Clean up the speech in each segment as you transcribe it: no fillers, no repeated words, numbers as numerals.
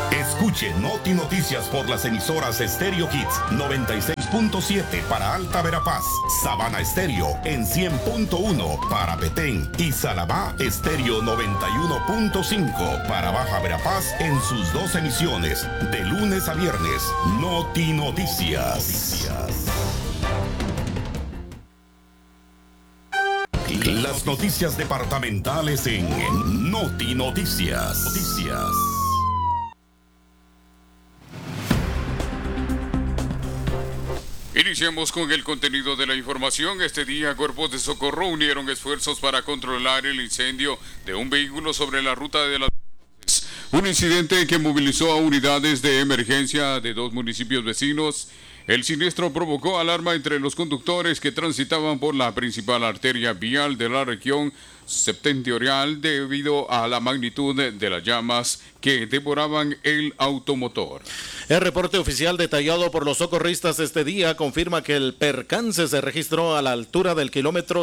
Escuche Noti Noticias por las emisoras Stereo Hits 96.7 para Alta Verapaz, Sabana Estéreo en 100.1 para Petén y Salabá Estéreo 91.5 para Baja Verapaz en sus dos emisiones de lunes a viernes. Noti Noticias. Las noticias departamentales en Noti Noticias. Iniciamos con el contenido de la información. Este día, cuerpos de socorro unieron esfuerzos para controlar el incendio de un vehículo sobre la ruta de las... Un incidente que movilizó a unidades de emergencia de dos municipios vecinos. El siniestro provocó alarma entre los conductores que transitaban por la principal arteria vial de la región septentrional debido a la magnitud de las llamas que devoraban el automotor. El reporte oficial detallado por los socorristas este día confirma que el percance se registró a la altura del kilómetro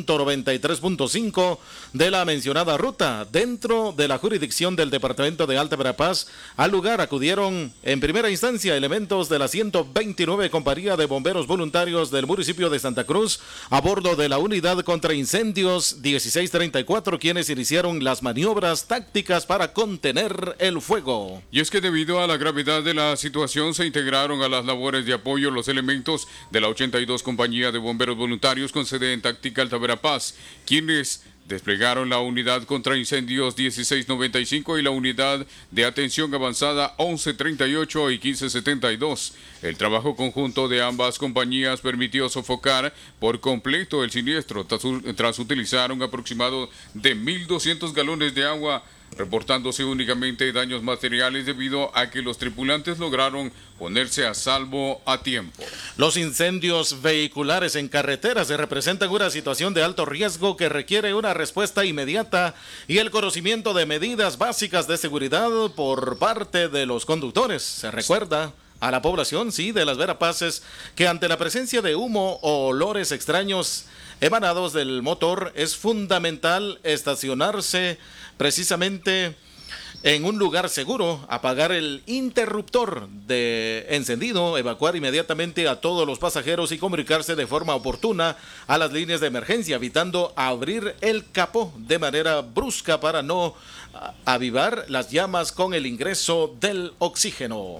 193.5 de la mencionada ruta, dentro de la jurisdicción del departamento de Alta Verapaz. Al lugar acudieron en primera instancia elementos de la 129 Compañía de Bomberos Voluntarios del municipio de Santa Cruz a bordo de la unidad contra incendios 1634, quienes iniciaron las maniobras tácticas para contener el fuego. Y es que debido a la gravedad de la situación se integraron a las labores de apoyo los elementos de la 82 Compañía de Bomberos Voluntarios con sede en Táctica Alta Verapaz, quienes desplegaron la unidad contra incendios 1695 y la unidad de atención avanzada 1138 y 1572. El trabajo conjunto de ambas compañías permitió sofocar por completo el siniestro tras utilizar un aproximado de 1.200 galones de agua, reportándose únicamente daños materiales debido a que los tripulantes lograron ponerse a salvo a tiempo. Los incendios vehiculares en carreteras se representan una situación de alto riesgo que requiere una respuesta inmediata y el conocimiento de medidas básicas de seguridad por parte de los conductores. Se recuerda a la población, de las Verapaces, que ante la presencia de humo o olores extraños emanados del motor es fundamental estacionarse precisamente en un lugar seguro, apagar el interruptor de encendido, evacuar inmediatamente a todos los pasajeros y comunicarse de forma oportuna a las líneas de emergencia, evitando abrir el capó de manera brusca para no avivar las llamas con el ingreso del oxígeno.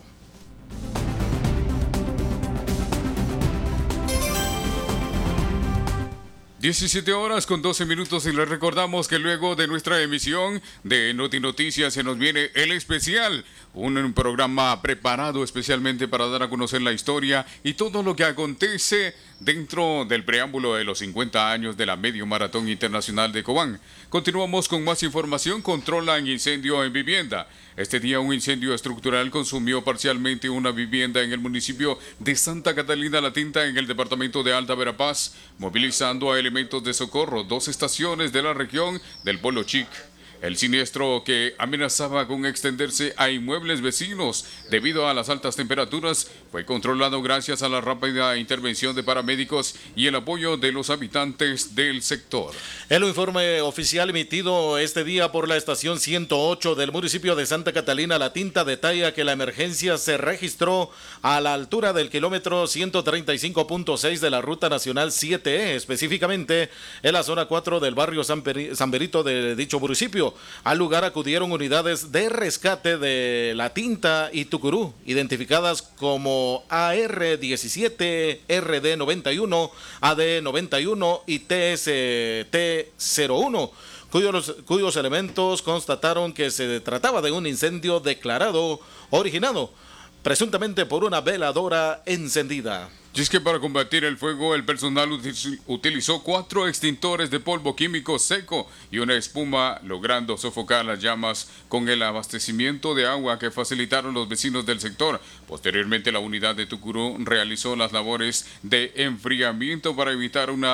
17:12 y les recordamos que luego de nuestra emisión de Noti Noticias se nos viene el especial, un programa preparado especialmente para dar a conocer la historia y todo lo que acontece dentro del preámbulo de los 50 años de la Medio Maratón Internacional de Cobán. Continuamos con más información. Controlan incendio en vivienda. Este día un incendio estructural consumió parcialmente una vivienda en el municipio de Santa Catalina La Tinta en el departamento de Alta Verapaz, movilizando a elementos de socorro, dos estaciones de la región del Polo Chic. El siniestro, que amenazaba con extenderse a inmuebles vecinos debido a las altas temperaturas, fue controlado gracias a la rápida intervención de paramédicos y el apoyo de los habitantes del sector. El informe oficial emitido este día por la estación 108 del municipio de Santa Catalina La Tinta detalla que la emergencia se registró a la altura del kilómetro 135.6 de la Ruta Nacional 7E, específicamente en la zona 4 del barrio San Berito de dicho municipio. Al lugar acudieron unidades de rescate de La Tinta y Tucurú, identificadas como AR-17, RD-91, AD-91 y TST-01, cuyos elementos constataron que se trataba de un incendio declarado originado presuntamente por una veladora encendida. Y es que para combatir el fuego, el personal utilizó 4 extintores de polvo químico seco y una espuma, logrando sofocar las llamas con el abastecimiento de agua que facilitaron los vecinos del sector. Posteriormente, la unidad de Tucurú realizó las labores de enfriamiento para evitar una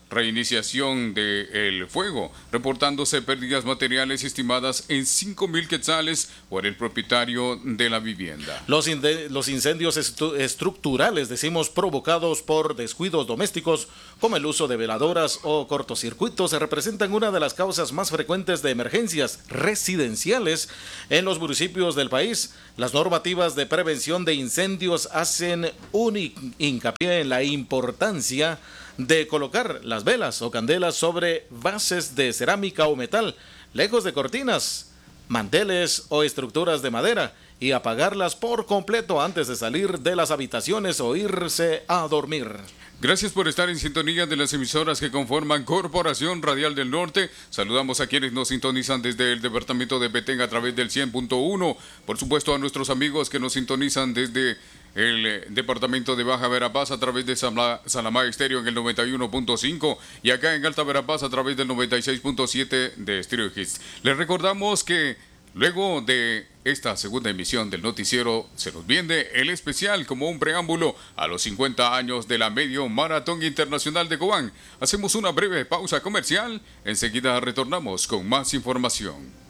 reiniciación del fuego, reportándose pérdidas materiales estimadas en 5.000 quetzales por el propietario de la vivienda. Los incendios estructurales, decimos, provocados por descuidos domésticos, como el uso de veladoras o cortocircuitos, representan una de las causas más frecuentes de emergencias residenciales en los municipios del país. Las normativas de prevención de incendios hacen un hincapié en la importancia de colocar las velas o candelas sobre bases de cerámica o metal, lejos de cortinas, manteles o estructuras de madera, y apagarlas por completo antes de salir de las habitaciones o irse a dormir. Gracias por estar en sintonía de las emisoras que conforman Corporación Radial del Norte. Saludamos a quienes nos sintonizan desde el departamento de Petén a través del 100.1. Por supuesto a nuestros amigos que nos sintonizan desde el departamento de Baja Verapaz a través de Salamá Estéreo en el 91.5 y acá en Alta Verapaz a través del 96.7 de Estéreo Hits. Les recordamos que luego de esta segunda emisión del noticiero se nos viene el especial como un preámbulo a los 50 años de la Medio Maratón Internacional de Cobán. Hacemos una breve pausa comercial, enseguida retornamos con más información.